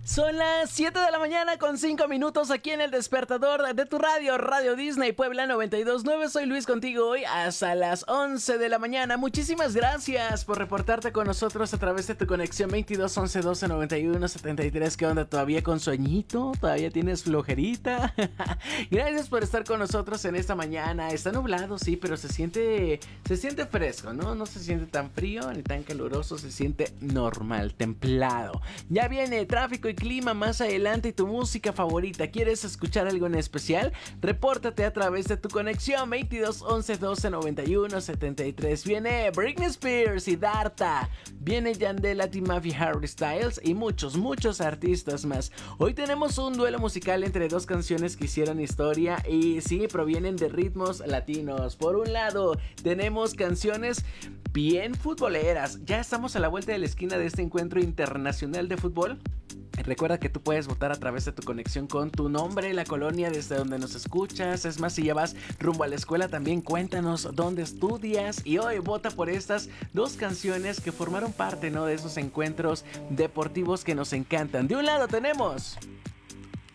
Son las 7 de la mañana con 5 minutos aquí en el despertador de tu radio, Radio Disney Puebla 92.9. Soy Luis contigo hoy hasta las 11 de la mañana. Muchísimas gracias por reportarte con nosotros a través de tu conexión 22 11 12 91 73. ¿Qué onda? ¿Todavía con sueñito? ¿Todavía tienes flojerita? Gracias por estar con nosotros en esta mañana. Está nublado, sí, pero se siente fresco, ¿no? No se siente tan frío ni tan caluroso, se siente normal, templado. Ya viene tráfico y clima más adelante y tu música favorita. ¿Quieres escuchar algo en especial? Repórtate a través de tu conexión 22 11 12 91 73. Viene Britney Spears y Darta. Viene Yandel, Latin Mafia, Harry Styles y muchos artistas más. Hoy tenemos un duelo musical entre dos canciones que hicieron historia y sí, provienen de ritmos latinos. Por un lado, tenemos canciones bien futboleras. Ya estamos a la vuelta de la esquina de este encuentro internacional de fútbol. Recuerda que tú puedes votar a través de tu conexión con tu nombre, la colonia desde donde nos escuchas. Es más, si ya vas rumbo a la escuela, también cuéntanos dónde estudias. Y hoy vota por estas dos canciones que formaron parte, ¿no?, de esos encuentros deportivos que nos encantan. De un lado tenemos